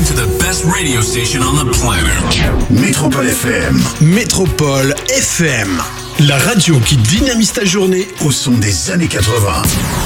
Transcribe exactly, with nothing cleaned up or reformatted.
listening to the best radio station on the planet. Métropole F M. Métropole F M. La radio qui dynamise ta journée au son des années quatre-vingts.